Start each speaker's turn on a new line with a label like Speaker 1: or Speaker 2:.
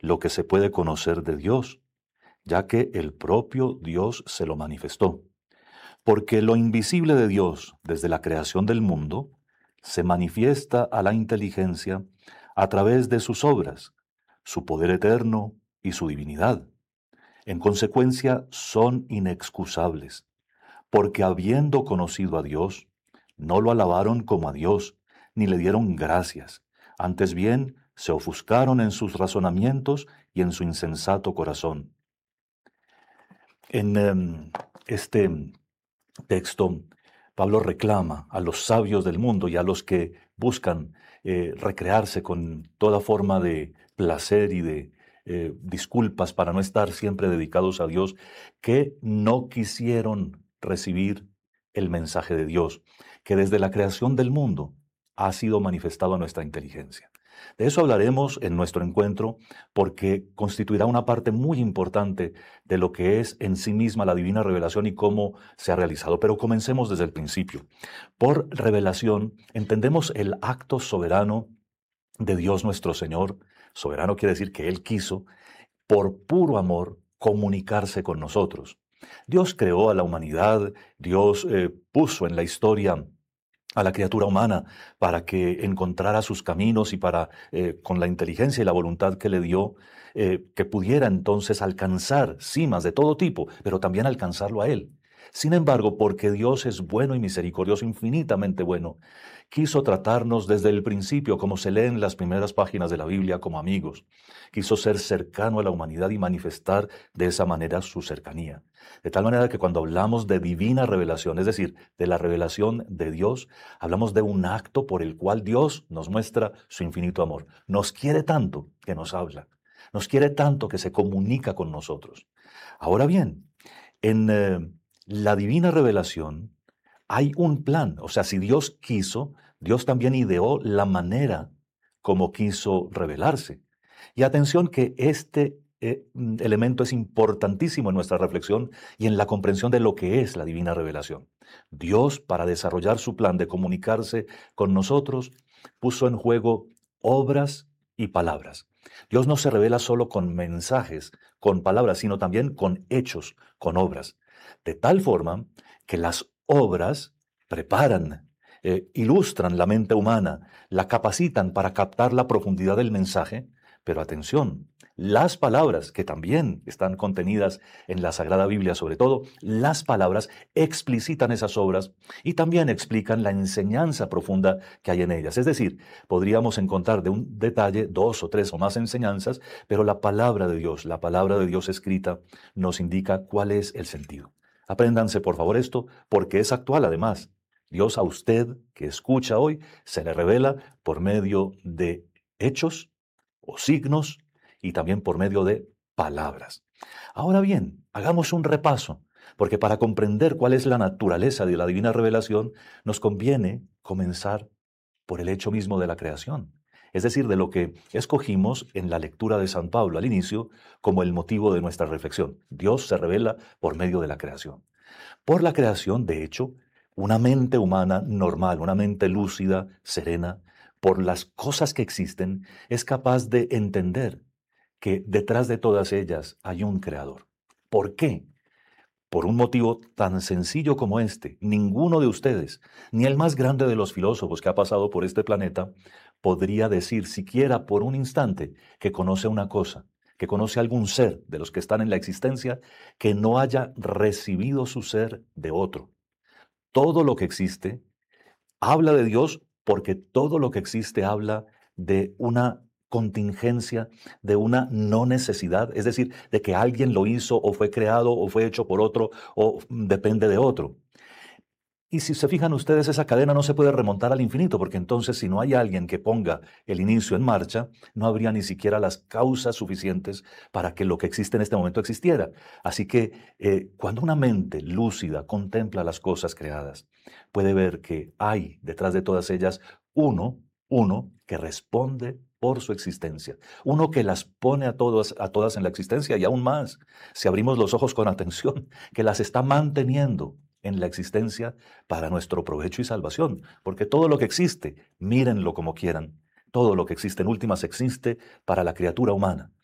Speaker 1: lo que se puede conocer de Dios, ya que el propio Dios se lo manifestó. Porque lo invisible de Dios desde la creación del mundo se manifiesta a la inteligencia a través de sus obras, su poder eterno y su divinidad. En consecuencia, son inexcusables, porque habiendo conocido a Dios, no lo alabaron como a Dios, ni le dieron gracias. Antes bien, se ofuscaron en sus razonamientos y en su insensato corazón. En este texto, Pablo reclama a los sabios del mundo y a los que buscan recrearse con toda forma de placer y de disculpas para no estar siempre dedicados a Dios, que no quisieron recibir el mensaje de Dios, que desde la creación del mundo ha sido manifestado a nuestra inteligencia. De eso hablaremos en nuestro encuentro porque constituirá una parte muy importante de lo que es en sí misma la divina revelación y cómo se ha realizado. Pero comencemos desde el principio. Por revelación entendemos el acto soberano de Dios nuestro Señor. Soberano quiere decir que Él quiso, por puro amor, comunicarse con nosotros. Dios creó a la humanidad, Dios puso en la historia a la criatura humana para que encontrara sus caminos y para, con la inteligencia y la voluntad que le dio, que pudiera entonces alcanzar cimas de todo tipo, pero también alcanzarlo a Él. Sin embargo, porque Dios es bueno y misericordioso, infinitamente bueno, quiso tratarnos desde el principio, como se lee en las primeras páginas de la Biblia, como amigos. Quiso ser cercano a la humanidad y manifestar de esa manera su cercanía. De tal manera que cuando hablamos de divina revelación, es decir, de la revelación de Dios, hablamos de un acto por el cual Dios nos muestra su infinito amor. Nos quiere tanto que nos habla. Nos quiere tanto que se comunica con nosotros. Ahora bien, en la divina revelación hay un plan. O sea, si Dios quiso, Dios también ideó la manera como quiso revelarse. Y atención que este elemento es importantísimo en nuestra reflexión y en la comprensión de lo que es la divina revelación. Dios, para desarrollar su plan de comunicarse con nosotros, puso en juego obras y palabras. Dios no se revela solo con mensajes, con palabras, sino también con hechos, con obras. De tal forma que las obras preparan, ilustran la mente humana, la capacitan para captar la profundidad del mensaje, pero atención, las palabras que también están contenidas en la Sagrada Biblia, sobre todo, las palabras explicitan esas obras y también explican la enseñanza profunda que hay en ellas. Es decir, podríamos encontrar de un detalle dos o tres o más enseñanzas, pero la palabra de Dios escrita, nos indica cuál es el sentido. Apréndanse por favor esto, porque es actual además. Dios a usted que escucha hoy se le revela por medio de hechos o signos y también por medio de palabras. Ahora bien, hagamos un repaso, porque para comprender cuál es la naturaleza de la divina revelación, nos conviene comenzar por el hecho mismo de la creación, es decir, de lo que escogimos en la lectura de San Pablo al inicio como el motivo de nuestra reflexión. Dios se revela por medio de la creación. Por la creación, de hecho, una mente humana normal, una mente lúcida, serena, por las cosas que existen, es capaz de entender que detrás de todas ellas hay un creador. ¿Por qué? Por un motivo tan sencillo como este, ninguno de ustedes, ni el más grande de los filósofos que ha pasado por este planeta, podría decir siquiera por un instante que conoce una cosa, que conoce algún ser de los que están en la existencia, que no haya recibido su ser de otro. Todo lo que existe habla de Dios porque todo lo que existe habla de una contingencia, de una no necesidad, es decir, de que alguien lo hizo o fue creado o fue hecho por otro o depende de otro. Y si se fijan ustedes, esa cadena no se puede remontar al infinito, porque entonces si no hay alguien que ponga el inicio en marcha, no habría ni siquiera las causas suficientes para que lo que existe en este momento existiera. Así que cuando una mente lúcida contempla las cosas creadas, puede ver que hay detrás de todas ellas uno que responde por su existencia, uno que las pone a todas en la existencia y aún más, si abrimos los ojos con atención, que las está manteniendo en la existencia para nuestro provecho y salvación, porque todo lo que existe, mírenlo como quieran, todo lo que existe en últimas existe para la criatura humana,